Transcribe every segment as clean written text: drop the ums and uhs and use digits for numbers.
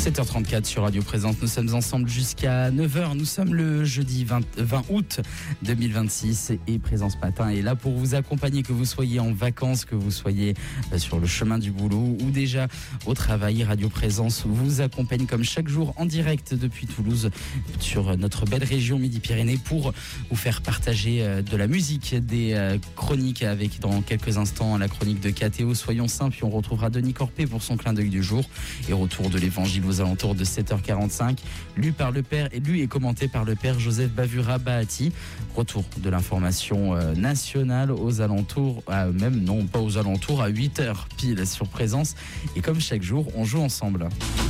7h34 sur Radio Présence, nous sommes ensemble jusqu'à 9h, nous sommes le jeudi 20 août 2026 et Présence Matin est là pour vous accompagner, que vous soyez en vacances, que vous soyez sur le chemin du boulot ou déjà au travail. Radio Présence vous accompagne comme chaque jour en direct depuis Toulouse sur notre belle région Midi-Pyrénées pour vous faire partager de la musique, des chroniques avec dans quelques instants la chronique de KTO, Soyons Saints, puis on retrouvera Denis Corpé pour son clin d'œil du jour et retour de l'évangile aux alentours de 7h45, lu et commenté par le père Joseph Bavura Bahati. Retour de l'information nationale aux alentours, même non pas aux alentours, à 8h pile sur Présence. Et comme chaque jour, on joue ensemble.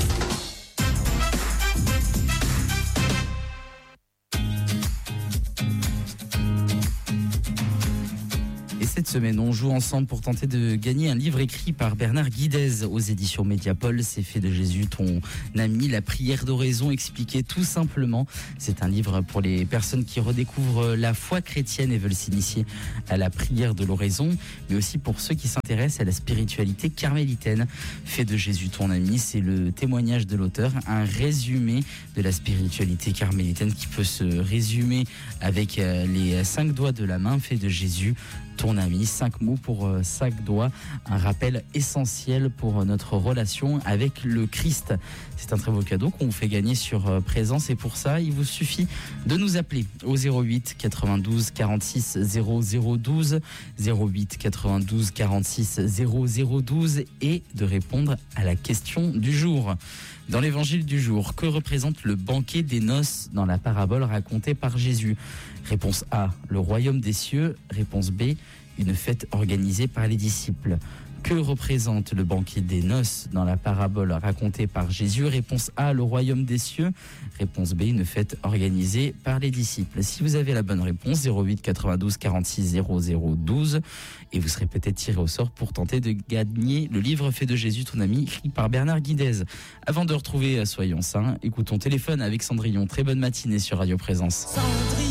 Cette semaine, on joue ensemble pour tenter de gagner un livre écrit par Bernard Guidez aux éditions Mediapol. C'est fait de Jésus, ton ami, la prière d'oraison expliquée tout simplement. C'est un livre pour les personnes qui redécouvrent la foi chrétienne et veulent s'initier à la prière de l'oraison, mais aussi pour ceux qui s'intéressent à la spiritualité carmélitaine. Fait de Jésus, ton ami, c'est le témoignage de l'auteur, un résumé de la spiritualité carmélitaine qui peut se résumer avec les 5 doigts de la main. Fait de Jésus, ton ami, 5 mots pour 5 doigts, un rappel essentiel pour notre relation avec le Christ. C'est un très beau cadeau qu'on vous fait gagner sur Présence et pour ça, il vous suffit de nous appeler au 08 92 46 0012, 08 92 46 0012 et de répondre à la question du jour. Dans l'évangile du jour, que représente le banquet des noces dans la parabole racontée par Jésus? Réponse A, le royaume des cieux. Réponse B, une fête organisée par les disciples. Que représente le banquet des noces dans la parabole racontée par Jésus? Réponse A, le royaume des cieux. Réponse B, une fête organisée par les disciples. Si vous avez la bonne réponse, 08 92 46 0012, et vous serez peut-être tiré au sort pour tenter de gagner le livre Fait de Jésus, ton ami, écrit par Bernard Guidez. Avant de retrouver Soyons Saints, écoutons Téléphone avec Cendrillon. Très bonne matinée sur Radio Présence. Cendrillon.